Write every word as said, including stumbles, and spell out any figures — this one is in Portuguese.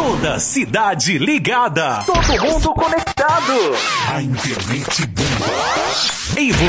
Toda cidade ligada. Todo mundo conectado. A internet bomba. E